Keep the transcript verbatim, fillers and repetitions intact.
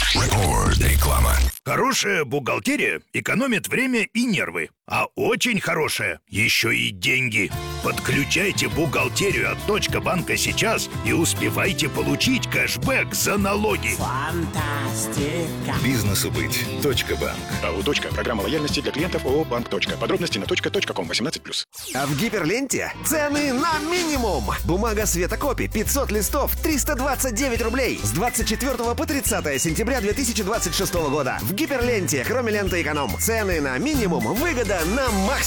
Реклама. Хорошая бухгалтерия экономит время и нервы. А очень хорошая еще и деньги. Подключайте бухгалтерию от Точка банка сейчас и успевайте получить кэшбэк за налоги. Фантастика. Бизнесу быть. Точка банк. АО «Точка». Программа лояльности для клиентов ООО «Банк. Точка». Подробности на точка точка ком. восемнадцать плюс. А в Гиперленте цены на минимум. Бумага Светокопи пятьсот листов триста двадцать девять рублей с двадцать четвёртого по тридцатое сентября две тысячи двадцать шестого года. В Гиперленте, кроме ленты эконом, цены на минимум, выгода на максимум.